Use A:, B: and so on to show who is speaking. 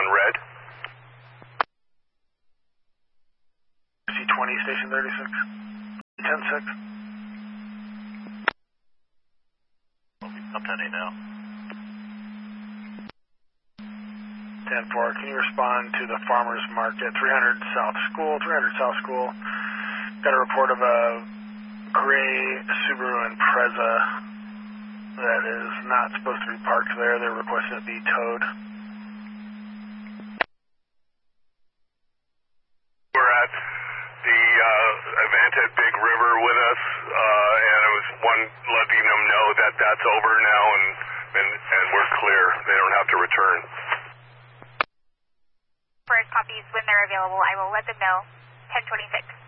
A: on red.
B: C20, station 36. 10-6.
C: I'm 10-8 now.
B: 10-4, can you respond to the farmer's market, 300 South School, got a report of a gray Subaru Impreza that is not supposed to be parked there. They're requesting it be towed.
A: We're at the event at Big River with us, and I was letting them know that that's over now, and we're clear. They don't have to return.
D: First copies when they're available. I will let them know. 1026.